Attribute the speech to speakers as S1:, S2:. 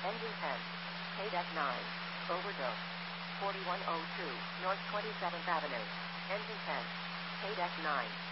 S1: Engine 10. KDEC 9. Overdose. 4102 North 27th Avenue. Engine 10. KDEC 9.